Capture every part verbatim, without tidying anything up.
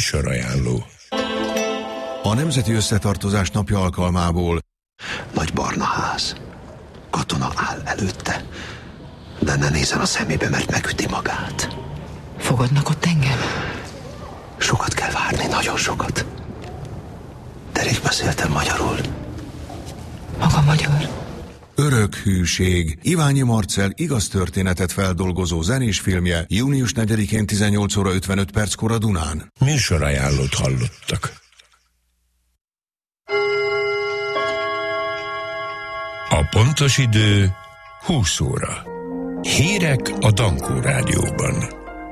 Műsorajánló. A Nemzeti Összetartozás napja alkalmából. Nagy barna ház. Katona áll előtte, de ne nézzen a szemébe, mert megüti magát. Fogadnak ott engem? Sokat kell várni, nagyon sokat. De rég beszéltem magyarul. Maga magyar? Örök hűség. Iványi Marcell igaz történetet feldolgozó zenés filmje június negyedikén tizennyolc óra ötvenöt perckor a Dunán. Műsorajánlót hallottak. A pontos idő húsz óra. Hírek a Dankó Rádióban.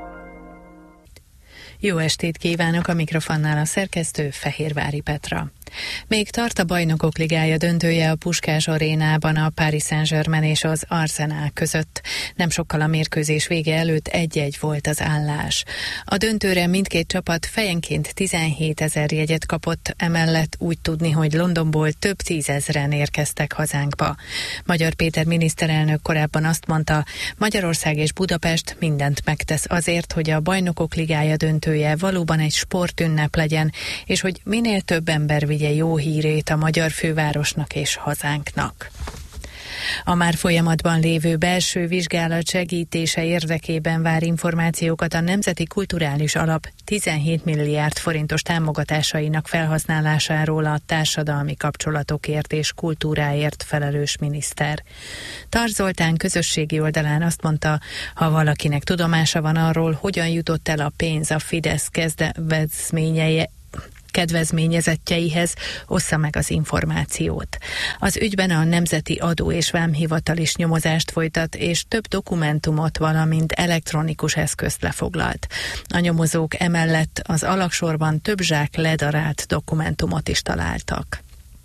Jó estét kívánok, a mikrofonnál a szerkesztő Fehérvári Petra. Még tart a Bajnokok Ligája döntője a Puskás Arénában a Paris Saint-Germain és az Arsenal között. Nem sokkal a mérkőzés vége előtt egy-egy volt az állás. A döntőre mindkét csapat fejenként tizenhétezer jegyet kapott, emellett úgy tudni, hogy Londonból több tízezren érkeztek hazánkba. Magyar Péter miniszterelnök korábban azt mondta, Magyarország és Budapest mindent megtesz azért, hogy a Bajnokok Ligája döntője valóban egy sportünnep legyen, és hogy minél több ember vigye jó hírét a magyar fővárosnak és hazánknak. A már folyamatban lévő belső vizsgálat segítése érdekében vár információkat a Nemzeti Kulturális Alap tizenhét milliárd forintos támogatásainak felhasználásáról a társadalmi kapcsolatokért és kultúráért felelős miniszter. Tar Zoltán közösségi oldalán azt mondta, ha valakinek tudomása van arról, hogyan jutott el a pénz a Fidesz kezdeményeje kedvezményezettjeihez, ossza meg az információt. Az ügyben a Nemzeti Adó és Vámhivatal is nyomozást folytat, és több dokumentumot, valamint elektronikus eszközt lefoglalt. A nyomozók emellett az alagsorban több zsák ledarált dokumentumot is találtak.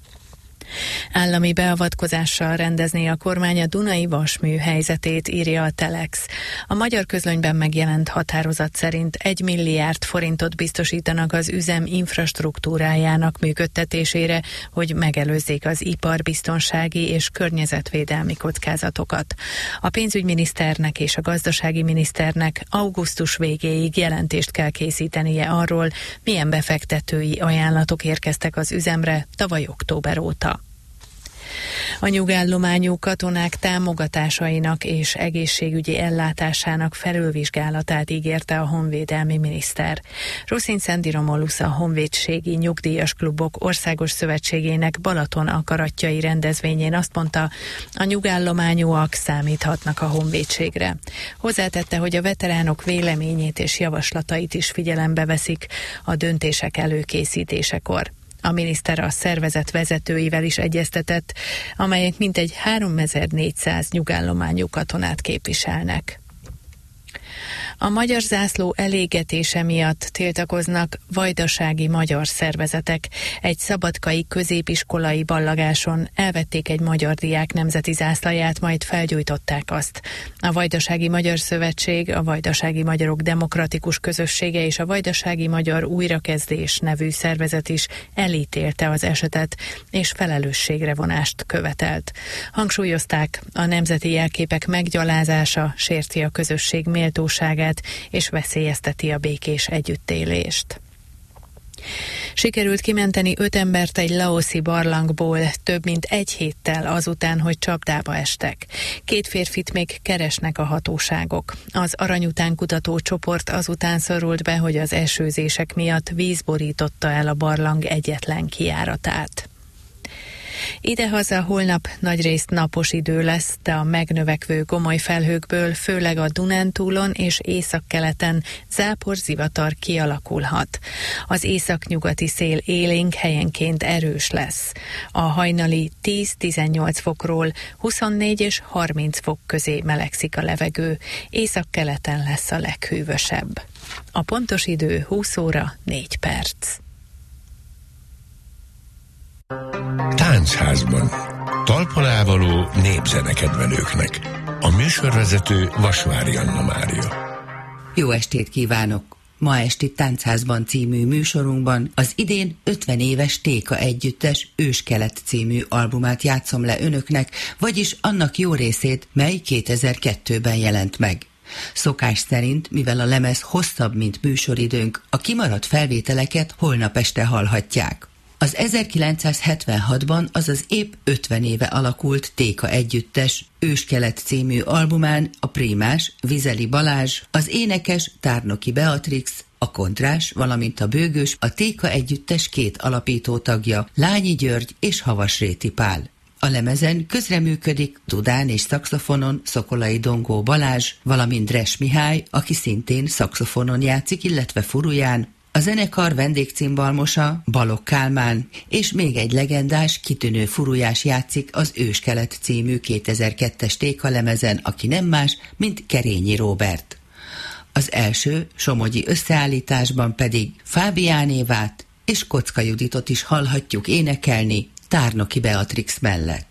Állami beavatkozással rendezné a kormány a Dunai Vasmű helyzetét, írja a Telex. A Magyar Közlönyben megjelent határozat szerint egy milliárd forintot biztosítanak az üzem infrastruktúrájának működtetésére, hogy megelőzzék az iparbiztonsági és környezetvédelmi kockázatokat. A pénzügyminiszternek és a gazdasági miniszternek augusztus végéig jelentést kell készítenie arról, milyen befektetői ajánlatok érkeztek az üzemre tavaly október óta. A nyugállományú katonák támogatásainak és egészségügyi ellátásának felülvizsgálatát ígérte a honvédelmi miniszter. Ruszin Szendi Romulusz, a Honvédségi Nyugdíjas Klubok Országos Szövetségének Balaton akaratjai rendezvényén azt mondta, a nyugállományúak számíthatnak a honvédségre. Hozzátette, hogy a veteránok véleményét és javaslatait is figyelembe veszik a döntések előkészítésekor. A miniszter a szervezet vezetőivel is egyeztetett, amelyek mintegy háromezer-négyszáz nyugállományú katonát képviselnek. A magyar zászló elégetése miatt tiltakoznak vajdasági magyar szervezetek. Egy szabadkai középiskolai ballagáson elvették egy magyar diák nemzeti zászlaját, majd felgyújtották azt. A Vajdasági Magyar Szövetség, a Vajdasági Magyarok Demokratikus Közössége és a Vajdasági Magyar Újrakezdés nevű szervezet is elítélte az esetet, és felelősségre vonást követelt. Hangsúlyozták, a nemzeti jelképek meggyalázása sérti a közösség méltóságát és veszélyezteti a békés együttélést. Sikerült kimenteni öt embert egy laoszi barlangból több mint egy héttel azután, hogy csapdába estek. Két férfit még keresnek a hatóságok. Az aranyutánkutató csoport azután szorult be, hogy az esőzések miatt víz borította el a barlang egyetlen kijáratát. Idehaza holnap nagyrészt napos idő lesz, de a megnövekvő gomoly felhőkből főleg a Dunántúlon és északkeleten zápor-zivatar kialakulhat. Az északnyugati szél élénk, helyenként erős lesz. A hajnali tíz-tizennyolc fokról huszonnégy és harminc fok közé melegszik a levegő, északkeleten lesz a leghűvösebb. A pontos idő húsz óra négy perc. Táncházban. Talpalávaló népzenekedvelőknek. A műsorvezető Vasvári Anna Mária. Jó estét kívánok! Ma esti Táncházban című műsorunkban az idén ötven éves Téka együttes Őskelet című albumát játszom le önöknek, vagyis annak jó részét, mely kétezer-kettőben jelent meg. Szokás szerint, mivel a lemez hosszabb, mint műsoridőnk, a kimaradt felvételeket holnap este hallhatják. Az ezerkilencszázhetvenhatban, azaz épp ötven éve alakult Téka együttes Őskelet című albumán a prímás Vizeli Balázs, az énekes Tárnoki Beatrix, a kontrás, valamint a bőgős a Téka együttes két alapító tagja, Lányi György és Havasréti Pál. A lemezen közreműködik dudán és szaxofonon Szokolai Dongó Balázs, valamint Dres Mihály, aki szintén szaxofonon játszik, illetve furuján, a zenekar vendégcimbalmosa Balogh Kálmán, és még egy legendás, kitűnő furujás játszik az Őskelet című kétezer-kettes Téka lemezen, aki nem más, mint Kerényi Róbert. Az első somogyi összeállításban pedig Fábián Évát és Kocka Juditot is hallhatjuk énekelni Tárnoki Beatrix mellett.